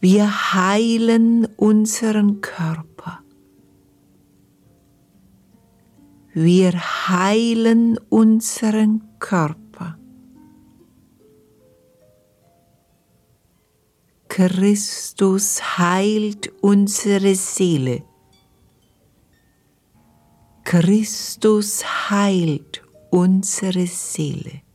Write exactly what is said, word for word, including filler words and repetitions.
Wir heilen unseren Körper. Wir heilen unseren Körper. Christus heilt unsere Seele. Christus heilt unsere Seele.